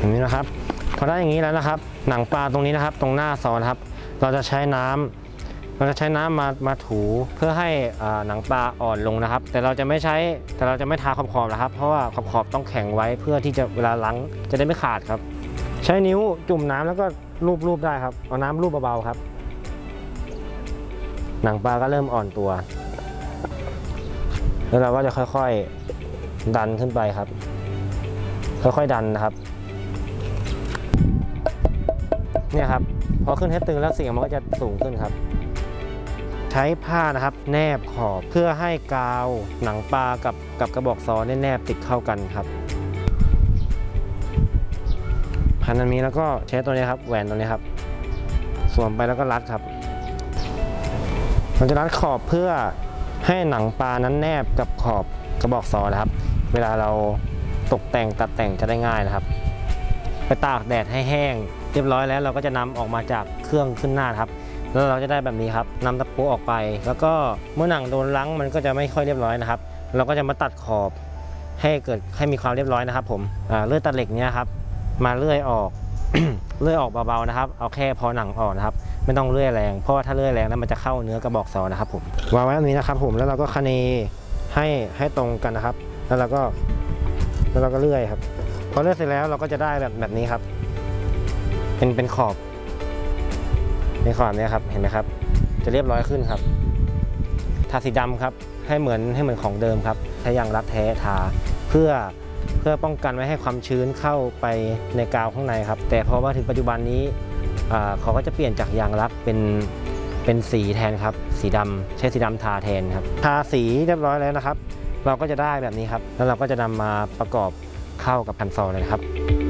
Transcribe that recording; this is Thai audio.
อย่างนี้นะครับพอได้อย่างนี้แล้วนะครับหนังปลาตรงนี้นะครับตรงหน้าซอนะครับเราจะใช้น้ำมาถูเพื่อให้หนังปลาอ่อนลงนะครับแต่เราจะไม่ทาขอบนะครับเพราะว่าขอบต้องแข็งไว้เพื่อที่จะเวลาล้างจะได้ไม่ขาดครับใช้นิ้วจุ่มน้ำแล้วก็ลูบได้ครับเอาน้ำลูบเบาๆครับหนังปลาก็เริ่มอ่อนตัวแล้วเราก็จะค่อยๆดันขึ้นไปครับค่อยๆดันนะครับเนี่ยครับพอขึ้นให้ตึงแล้วเสียงมันก็จะสูงขึ้นครับใช้ผ้านะครับแนบขอบเพื่อให้กาวหนังปลากับกระบอกซอแนบติดเข้ากันครับพันอันนี้แล้วก็ใช้ตัวนี้ครับแหวนตัวนี้ครับสวมไปแล้วก็รัดครับมันจะรัดขอบเพื่อให้หนังปลานั้นแนบกับขอบกระบอกซอนะครับเวลาเราตกแต่งตัดแต่งจะได้ง่ายนะครับไปตากแดดให้แห้งเรียบร้อยแล้วเราก็จะนำออกมาจากเครื่องขึ้นหน้าครับแล้วเราจะได้แบบนี้ครับนำตะปูออกไปแล้วก็เมื่อหนังโดนล้างมันก็จะไม่ค่อยเรียบร้อยนะครับเราก็จะมาตัดขอบให้มีความเรียบร้อยนะครับผมเลื่อยตัดเหล็กเนี้ยครับมาเลื่อยออก เลื่อยออกเบาๆนะครับเอาแค่พอหนังออกนะครับไม่ต้องเลื่อยแรงเพราะว่าถ้าเลื่อยแรงแล้วมันจะเข้าเนื้อกระบอกซอนะครับผมวางไว้แบบนี้นะครับผมแล้วเราก็คะเนให้ตรงกันนะครับแล้วเราก็เลื่อยครับพอเลื่อยเสร็จแล้วเราก็จะได้แบบนี้ครับเป็นขอบในขอบนี้ครับเห็นไหมครับจะเรียบร้อยขึ้นครับทาสีดำครับให้เหมือนของเดิมครับใช้ยางรักแท้ทาเพื่อป้องกันไม่ให้ความชื้นเข้าไปในกาวข้างในครับแต่พอมาถึงปัจจุบันนี้เขาก็จะเปลี่ยนจากยางรักเป็นสีแทนครับสีดำใช้สีดำทาแทนครับทาสีเรียบร้อยแล้วนะครับเราก็จะได้แบบนี้ครับแล้วเราก็จะนำมาประกอบเข้ากับคันซอเลยนะครับ